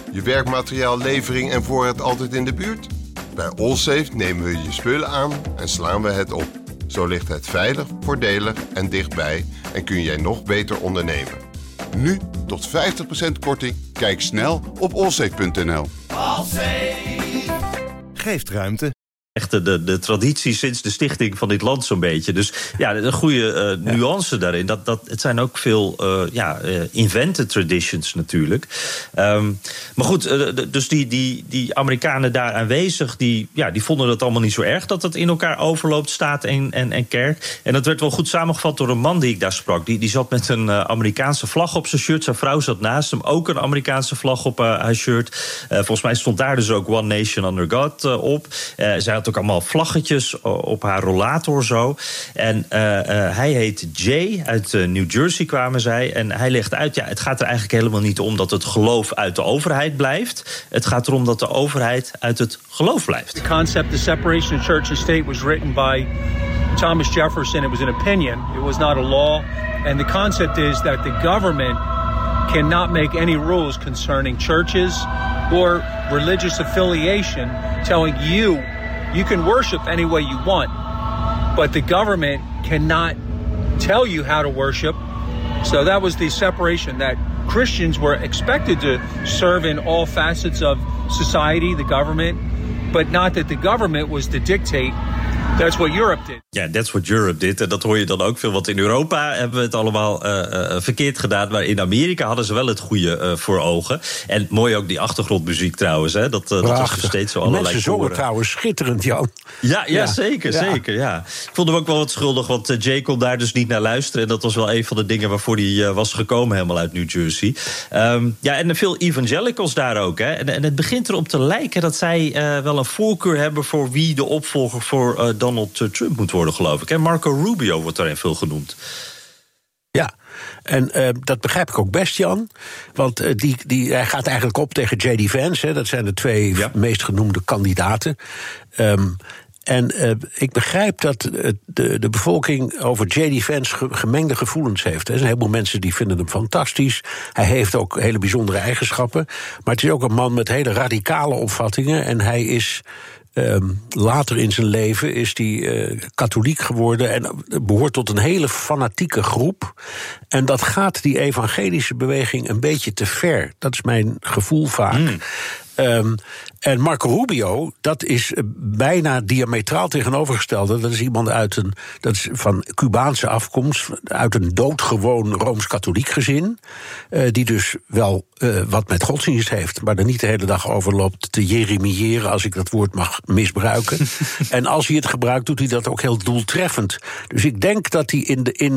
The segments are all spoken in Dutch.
Je werkmateriaal, levering en voorraad altijd in de buurt? Bij Allsafe nemen we je spullen aan en slaan we het op. Zo ligt het veilig, voordelig en dichtbij en kun jij nog beter ondernemen. Nu tot 50% korting. Kijk snel op allsafe.nl. Allsafe geeft ruimte. Echt de traditie sinds de stichting van dit land zo'n beetje. Dus ja, een goede nuance daarin. Het zijn ook veel invented traditions natuurlijk. Maar goed, dus die Amerikanen daar aanwezig, die vonden het allemaal niet zo erg dat het in elkaar overloopt, staat en kerk. En dat werd wel goed samengevat door een man die ik daar sprak. Die zat met een Amerikaanse vlag op zijn shirt. Zijn vrouw zat naast hem, ook een Amerikaanse vlag op haar shirt. Volgens mij stond daar dus ook One Nation Under God op. Zij had ook allemaal vlaggetjes op haar rollator zo. En hij heet Jay, uit New Jersey kwamen zij. En hij legt uit, het gaat er eigenlijk helemaal niet om dat het geloof uit de overheid blijft. Het gaat erom dat de overheid uit het geloof blijft. The concept of separation of church and state was written by Thomas Jefferson. It was an opinion. It was not a law. And the concept is that the government cannot make any rules concerning churches or religious affiliation, telling you can worship any way you want, but the government cannot tell you how to worship. So that was the separation, that Christians were expected to serve in all facets of society, the government, but not that the government was to dictate. That's what Europe did. Ja, that's what Europe did. En dat hoor je dan ook veel. Want in Europa hebben we het allemaal verkeerd gedaan. Maar in Amerika hadden ze wel het goede voor ogen. En mooi ook die achtergrondmuziek trouwens. Hè. Dat was er steeds zo allerlei mensen zongen trouwens schitterend, Jan. Ja, zeker. Ja. Ik vond hem ook wel wat schuldig. Want Jay kon daar dus niet naar luisteren. En dat was wel een van de dingen waarvoor hij was gekomen. Helemaal uit New Jersey. En veel evangelicals daar ook. Hè. En het begint erop te lijken dat zij wel een voorkeur hebben voor wie de opvolger voor Donald Trump moet worden, geloof ik. Marco Rubio wordt daarin veel genoemd. Ja, en dat begrijp ik ook best, Jan. Want hij gaat eigenlijk op tegen J.D. Vance. Hè, dat zijn de twee meest genoemde kandidaten. Ik begrijp dat de bevolking over J.D. Vance gemengde gevoelens heeft. Er zijn een heleboel mensen die vinden hem fantastisch. Hij heeft ook hele bijzondere eigenschappen. Maar het is ook een man met hele radicale opvattingen. En hij is later in zijn leven is hij katholiek geworden en behoort tot een hele fanatieke groep. En dat gaat die evangelische beweging een beetje te ver. Dat is mijn gevoel vaak. En Marco Rubio, dat is bijna diametraal tegenovergestelde. Dat is iemand dat is van Cubaanse afkomst, uit een doodgewoon Rooms-katholiek gezin. Die dus wel wat met godsdienst heeft, maar er niet de hele dag over loopt te jeremiëren, als ik dat woord mag misbruiken. En als hij het gebruikt, doet hij dat ook heel doeltreffend. Dus ik denk dat hij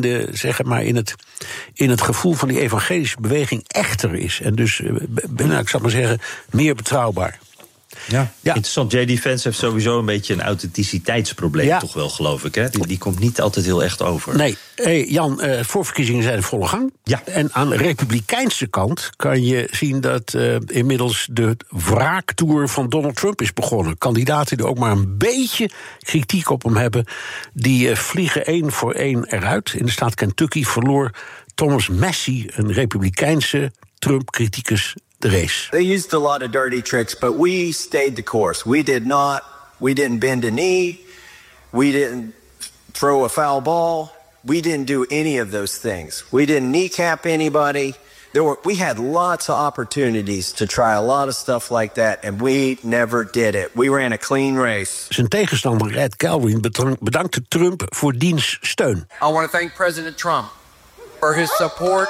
in het gevoel van die evangelische beweging echter is. En dus, ik zal maar zeggen, meer betrouwbaar. Ja. Interessant. J.D. Vance heeft sowieso een beetje een authenticiteitsprobleem, toch wel, geloof ik. Hè? Die komt niet altijd heel echt over. Nee. Jan, voorverkiezingen zijn in volle gang. Ja. En aan de republikeinse kant kan je zien dat inmiddels de wraaktour van Donald Trump is begonnen. Kandidaten die ook maar een beetje kritiek op hem hebben, die vliegen 1 voor 1 eruit. In de staat Kentucky verloor Thomas Massie, een republikeinse Trump-criticus, the race. They used a lot of dirty tricks, but we stayed the course. We didn't bend a knee. We didn't throw a foul ball. We didn't do any of those things. We didn't kneecap anybody. We had lots of opportunities to try a lot of stuff like that, and we never did it. We ran a clean race. Zijn tegenstander Ed Calvin bedankte Trump voor diens steun. I want to thank President Trump for his support,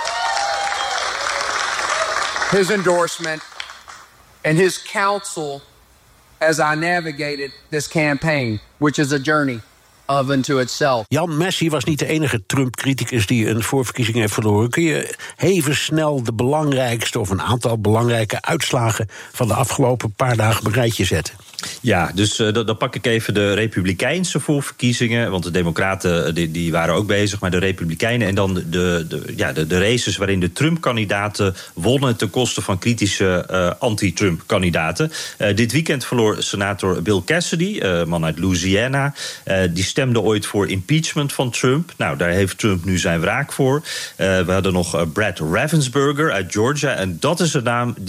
his endorsement, and his counsel as I navigated this campaign, which is a journey of unto itself. Jan, Massie was niet de enige Trump-criticus die een voorverkiezing heeft verloren. Kun je even snel de belangrijkste of een aantal belangrijke uitslagen van de afgelopen paar dagen op een rijtje zetten? Ja, dus dan pak ik even de Republikeinse voorverkiezingen. Want de Democraten die waren ook bezig, maar de Republikeinen. En dan de races waarin de Trump-kandidaten wonnen ten koste van kritische anti-Trump-kandidaten. Dit weekend verloor senator Bill Cassidy, man uit Louisiana. Die stemde ooit voor impeachment van Trump. Nou, daar heeft Trump nu zijn wraak voor. We hadden nog Brad Raffensperger uit Georgia. En dat is een naam die